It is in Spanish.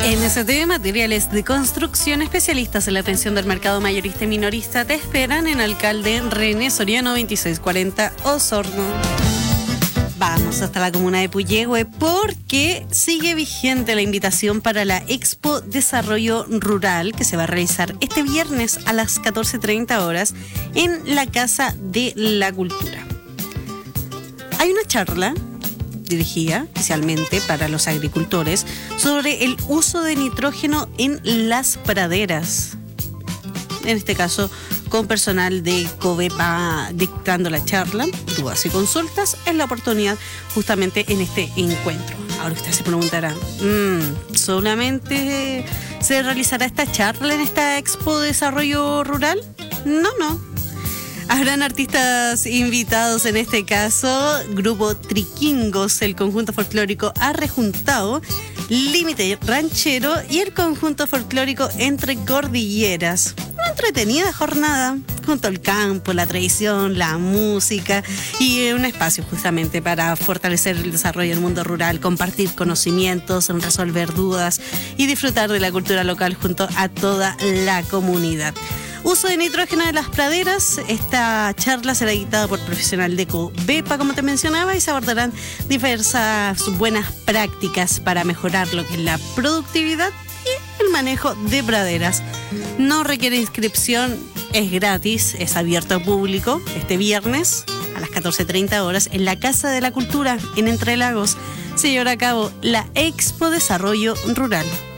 MSD Materiales de Construcción, especialistas en la atención del mercado mayorista y minorista, te esperan en Alcalde René Soriano 2640 Osorno. Vamos hasta la comuna de Puyehue porque sigue vigente la invitación para la Expo Desarrollo Rural que se va a realizar este viernes a las 14:30 horas en la Casa de la Cultura. Hay una charla dirigida especialmente para los agricultores sobre el uso de nitrógeno en las praderas. En este caso, con personal de Covepa dictando la charla, dudas y consultas, es la oportunidad justamente en este encuentro. Ahora usted se preguntará, ¿solamente se realizará esta charla en esta Expo Desarrollo Rural? No. Habrán artistas invitados, en este caso, Grupo Triquingos, el conjunto folclórico Arrejuntado, Límite Ranchero y el conjunto folclórico Entre Cordilleras. Una entretenida jornada junto al campo, la tradición, la música y un espacio justamente para fortalecer el desarrollo del mundo rural, compartir conocimientos, resolver dudas y disfrutar de la cultura local junto a toda la comunidad. Uso de nitrógeno de las praderas. Esta charla será dictada por profesional de Covepa, como te mencionaba, y se abordarán diversas buenas prácticas para mejorar lo que es la productividad y el manejo de praderas. No requiere inscripción, es gratis, es abierto al público. Este viernes a las 14:30 horas en la Casa de la Cultura en Entre Lagos se llevará a cabo la Expo Desarrollo Rural.